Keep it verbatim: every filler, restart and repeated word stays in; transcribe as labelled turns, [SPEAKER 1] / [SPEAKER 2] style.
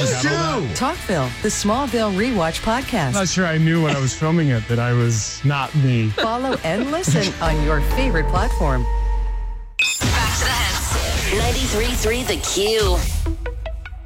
[SPEAKER 1] It's true.
[SPEAKER 2] Talkville, the Smallville Rewatch podcast.
[SPEAKER 3] I'm not sure I knew when I was filming it that I was not me.
[SPEAKER 2] Follow and listen on your favorite platform.
[SPEAKER 4] Back to the hits. ninety-three point three The Q.